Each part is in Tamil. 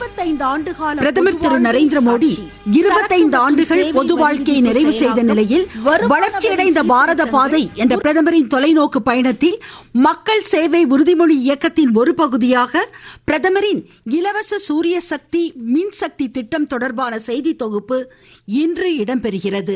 25 ஆண்டுகால பிரதமர் திரு நரேந்திர மோடி 25 ஆண்டுகள் பொது வாழ்க்கையை நிறைவு செய்த நிலையில் வளர்ச்சியடைந்த பாரத பாதை என்ற பிரதமரின் தொலைநோக்கு பயணத்தில் மக்கள் சேவை உறுதிமொழி இயக்கத்தின் ஒரு பகுதியாக பிரதமரின் இலவச சூரிய சக்தி மின்சக்தி திட்டம் தொடர்பான செய்தி தொகுப்பு இன்று இடம்பெறுகிறது.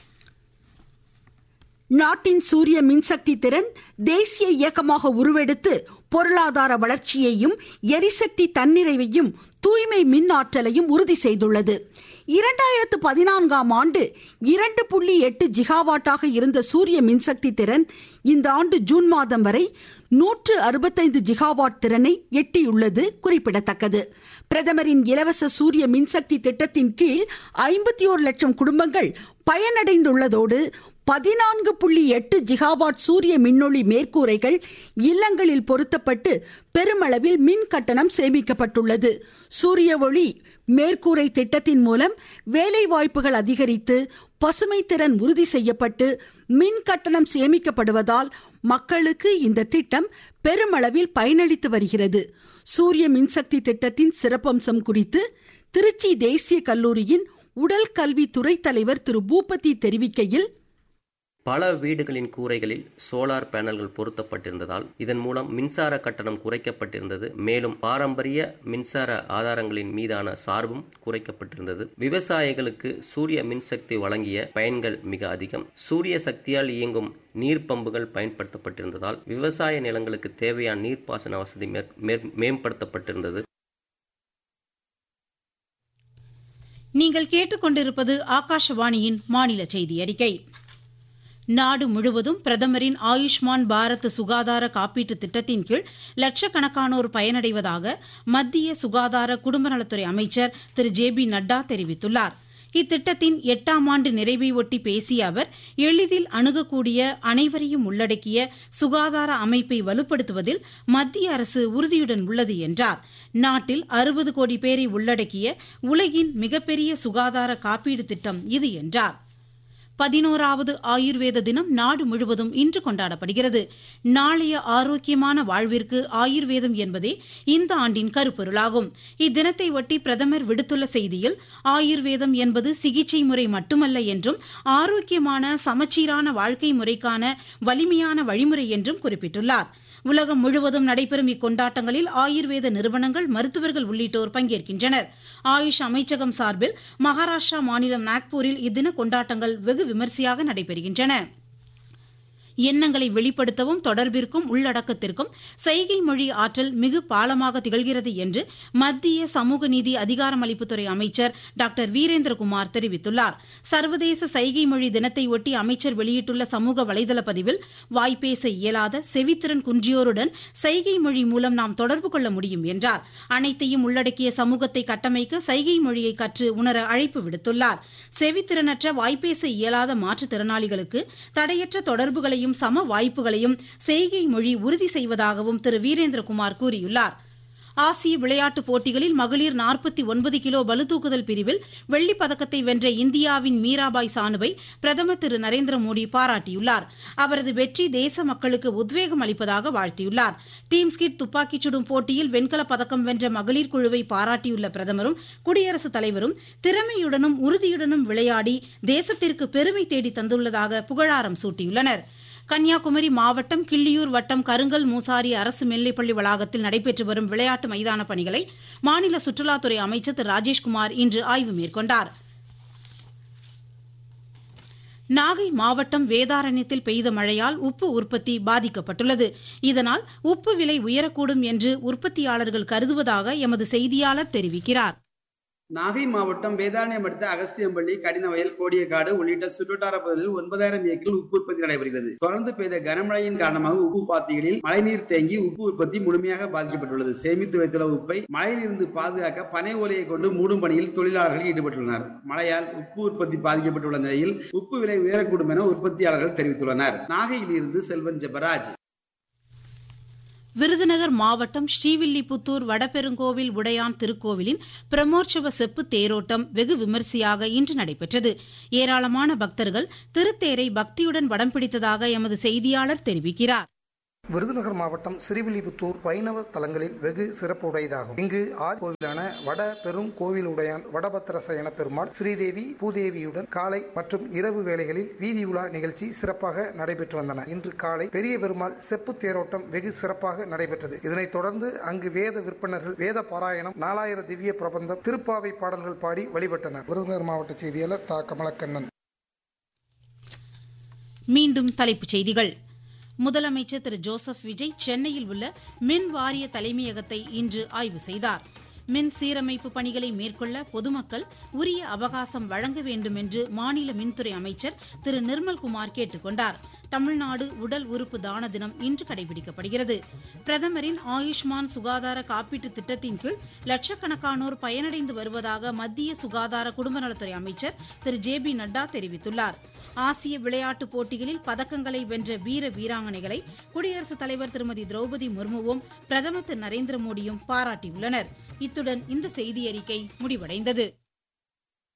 நாட்டின் சூரிய மின்சக்தி திறன் தேசிய இயக்கமாக உருவெடுத்து பொருளாதார வளர்ச்சியையும் எரிசக்தி தன்னிறைவையும் தூய்மை மின் ஆற்றலையும் உறுதி செய்துள்ளது. 2014ஆம் ஆண்டு 2.8 ஜிகாவாட்டாக இருந்த சூரிய மின்சக்தி திறன் இந்த ஆண்டு ஜூன் மாதம் வரை 165 ஜிகாவாட் திறனை எட்டியுள்ளது குறிப்பிடத்தக்கது. பிரதமரின் இலவச சூரிய மின்சக்தி திட்டத்தின் கீழ் 51 லட்சம் குடும்பங்கள் பயனடைந்துள்ளதோடு 14.8 ஜிகாவாட் சூரிய மின்னொளி மேற்கூரைகள் இல்லங்களில் பொருத்தப்பட்டு பெருமளவில் மின் கட்டணம் சேமிக்கப்பட்டுள்ளது. சூரிய ஒளி மேற்கூரை திட்டத்தின் மூலம் வேலை வாய்ப்புகள் அதிகரித்து பசுமை திறன் உறுதி செய்யப்பட்டு மின் கட்டணம் சேமிக்கப்படுவதால் மக்களுக்கு இந்த திட்டம் பெருமளவில் பயனளித்து வருகிறது. சூரிய மின்சக்தி திட்டத்தின் சிறப்பம்சம் குறித்து திருச்சி தேசிய கல்லூரியின் உடல் கல்வி துறை தலைவர் திரு பூபதி தெரிவிக்கையில், பல வீடுகளின் கூரைகளில் சோலார் பேனல்கள் பொருத்தப்பட்டிருந்ததால் இதன் மூலம் மின்சார கட்டணம் குறைக்கப்பட்டிருந்தது. மேலும் பாரம்பரிய மின்சார ஆதாரங்களின் மீதான சார்பும் குறைக்கப்பட்டிருந்தது. விவசாயிகளுக்கு சூரிய மின்சக்தி வழங்கிய பயன்கள் மிக அதிகம். சூரிய சக்தியால் இயங்கும் நீர் பம்புகள் பயன்படுத்தப்பட்டிருந்ததால் விவசாய நிலங்களுக்கு தேவையான நீர்ப்பாசன வசதி மேம்படுத்தப்பட்டிருந்தது. நீங்கள் கேட்டுக்கொண்டிருப்பது ஆகாஷவாணியின் மாநில செய்தி அறிக்கை. நாடு முழுவதும் பிரதமரின் ஆயுஷ்மான் பாரத் சுகாதார காப்பீட்டு திட்டத்தின் கீழ் லட்சக்கணக்கானோர் பயனடைவதாக மத்திய சுகாதார குடும்ப நலத்துறை அமைச்சர் திரு ஜே.பி. நட்டா தெரிவித்துள்ளார். இத்திட்டத்தின் 8ஆம் ஆண்டு நிறைவை ஒட்டி பேசிய அவர், எளிதில் அணுகக்கூடிய அனைவரையும் உள்ளடக்கிய சுகாதார அமைப்பை வலுப்படுத்துவதில் மத்திய அரசு உறுதியுடன் உள்ளது என்றார். நாட்டில் 60 கோடி பேரை உள்ளடக்கிய உலகின் மிகப்பெரிய சுகாதார காப்பீடு திட்டம் இது என்றார். 11வது ஆயுர்வேத தினம் நாடு முழுவதும் இன்று கொண்டாடப்படுகிறது. நாளைய ஆரோக்கியமான வாழ்விற்கு ஆயுர்வேதம் என்பதே இந்த ஆண்டின் கருப்பொருளாகும். இத்தினத்தை ஒட்டி பிரதமர் விடுத்துள்ள செய்தியில், ஆயுர்வேதம் என்பது சிகிச்சை முறை மட்டுமல்ல என்றும் ஆரோக்கியமான சமச்சீரான வாழ்க்கை முறைக்கான வலிமையான வழிமுறை என்றும் குறிப்பிட்டுள்ளார். உலகம் முழுவதும் நடைபெறும் இக்கொண்டாட்டங்களில் ஆயுர்வேத நிறுவனங்கள், மருத்துவர்கள் உள்ளிட்டோர் பங்கேற்கின்றனர். ஆயுஷ் அமைச்சகம் சார்பில் மகாராஷ்டிரா மாநிலம் நாக்பூரில் இத்தின கொண்டாட்டங்கள் வெகு விமரிசையாக நடைபெறுகின்றன. எண்ணங்களை வெளிப்படுத்தவும் தொடர்பிற்கும் உள்ளடக்கத்திற்கும் சைகை மொழி ஆற்றல் மிகு பாலமாக திகழ்கிறது என்று மத்திய சமூக நீதி அதிகாரமளிப்புத்துறை அமைச்சர் டாக்டர் வீரேந்திரகுமார் தெரிவித்துள்ளார். சர்வதேச சைகை மொழி தினத்தை ஒட்டி அமைச்சர் வெளியிட்டுள்ள சமூக வலைதள பதிவில், வாய்ப்பேச இயலாத செவித்திறன் குன்றியோருடன் சைகை மொழி மூலம் நாம் தொடர்பு கொள்ள முடியும் என்றார். அனைத்தையும் உள்ளடக்கிய சமூகத்தை கட்டமைக்க சைகை மொழியை கற்று உணர அழைப்பு விடுத்துள்ளார். செவித்திறனற்ற வாய்ப்பேச இயலாத மாற்றுத்திறனாளிகளுக்கு தடையற்ற தொடர்புகளையும் சம வாய்ப்புகளையும் செய்கை மொழி உறுதி செய்வதாகவும் திரு வீரேந்திரகுமார் கூறியுள்ளார். ஆசிய விளையாட்டுப் போட்டிகளில் மகளிர் 49 கிலோ பளுதூக்குதல் பிரிவில் வெள்ளிப் பதக்கத்தை வென்ற இந்தியாவின் மீராபாய் சானுவை பிரதமர் திரு நரேந்திர மோடி பாராட்டியுள்ளார். அவரது வெற்றி தேச மக்களுக்கு உத்வேகம் அளிப்பதாக வாழ்த்தியுள்ளார். டீம் ஸ்கிட் துப்பாக்கிச் சுடும் போட்டியில் வெண்கலப் பதக்கம் வென்ற மகளிர் குழுவை பாராட்டியுள்ள பிரதமரும் குடியரசுத் தலைவரும் திறமையுடனும் உறுதியுடனும் விளையாடி தேசத்திற்கு பெருமை தேடி தந்துள்ளதாக புகழாரம் சூட்டியுள்ளனர். கன்னியாகுமரி மாவட்டம் கிள்ளியூர் வட்டம் கருங்கல் மூசாரி அரசு மேல்நிலைப்பள்ளி வளாகத்தில் நடைபெற்று வரும் விளையாட்டு மைதான பணிகளை மாநில சுற்றுலாத்துறை அமைச்சர் திரு ராஜேஷ்குமார் இன்று ஆய்வு மேற்கொண்டார். நாகை மாவட்டம் வேதாரண்யத்தில் பெய்த மழையால் உப்பு உற்பத்தி பாதிக்கப்பட்டுள்ளது. இதனால் உப்பு விலை உயரக்கூடும் என்று உற்பத்தியாளர்கள் கருதுவதாக எமது செய்தியாளர் தெரிவிக்கிறார். நாகை மாவட்டம் வேதாரண்யம் அடுத்த அகஸ்தியம்பள்ளி, கடினவயல், கோடியக்காடு உள்ளிட்ட சுற்றுவட்டார பகுதிகளில் 9000 ஏக்கரில் உப்பு உற்பத்தி நடைபெறுகிறது. தொடர்ந்து பெய்த கனமழையின் காரணமாக உப்பு பாத்திகளில் மழைநீர் தேங்கி உப்பு உற்பத்தி முழுமையாக பாதிக்கப்பட்டுள்ளது. சேமித்து வைத்துள்ள உப்பை மழையிலிருந்து பாதுகாக்க பனை ஓலையை கொண்டு மூடும் பணியில் தொழிலாளர்கள் ஈடுபட்டுள்ளனர். மழையால் உப்பு உற்பத்தி பாதிக்கப்பட்டுள்ள நிலையில் உப்பு விலை உயரக்கூடும் என உற்பத்தியாளர்கள் தெரிவித்துள்ளனர். நாகையிலிருந்து செல்வன் ஜெபராஜ். விருதுநகர் மாவட்டம் ஸ்ரீவில்லிபுத்தூர் வடபெருங்கோவில் உடையான் திருக்கோவிலின் பிரமோற்சவ செப்பு தேரோட்டம் வெகு விமரிசையாக இன்று நடைபெற்றது. ஏராளமான பக்தர்கள் திருத்தேரை பக்தியுடன் வடம் பிடித்ததாக எமது செய்தியாளர் தெரிவிக்கிறார். விருதுநகர் மாவட்டம் ஸ்ரீவில்லிபுத்தூர் வைணவ தலங்களில் வெகு சிறப்பு உடையதாகும். இங்கு ஆதி கோவிலான வட பெரும் கோவிலுடையான் வடபத்திரசயன பெருமாள் ஸ்ரீதேவி பூதேவியுடன் காலை மற்றும் இரவு வேளைகளில் வீதி உலா நிகழ்ச்சி சிறப்பாக நடைபெற்று வந்தன. இன்று காலை பெரிய பெருமாள் செப்பு தேரோட்டம் வெகு சிறப்பாக நடைபெற்றது. இதனைத் தொடர்ந்து அங்கு வேத விற்பனர்கள் வேத பாராயணம் 4000 திவ்ய பிரபந்தம் திருப்பாவை பாடல்கள் பாடி வழிபட்டனர். விருதுநகர் மாவட்ட செய்தியாளர் தா. கமலக்கண்ணன். மீண்டும் தலைப்புச் செய்திகள். முதலமைச்சர் திரு ஜோசப் விஜய் சென்னையில் உள்ள மின் வாரிய தலைமையகத்தை இன்று ஆய்வு செய்தார். மின் சீரமைப்பு பணிகளை மேற்கொள்ள பொதுமக்கள் உரிய அவகாசம் வழங்க வேண்டும் என்று மாநில மின்துறை அமைச்சர் திரு நிர்மல்குமார் கேட்டுக் கொண்டார். தமிழ்நாடு உடல் உறுப்பு தான தினம் இன்று கடைபிடிக்கப்படுகிறது. பிரதமரின் ஆயுஷ்மான் சுகாதார காப்பீட்டு திட்டத்தின் கீழ் லட்சக்கணக்கானோர் பயனடைந்து வருவதாக மத்திய சுகாதார குடும்பநலத்துறை அமைச்சர் திரு ஜே.பி. நட்டா தெரிவித்துள்ளார். ஆசிய விளையாட்டுப் போட்டிகளில் பதக்கங்களை வென்ற வீர வீராங்கனைகளை குடியரசுத் தலைவர் திருமதி திரௌபதி முர்முவும் பிரதமர் திரு நரேந்திர மோடியும் பாராட்டியுள்ளனர். இத்துடன் இந்த செய்தியறிக்கை முடிவடைந்தது.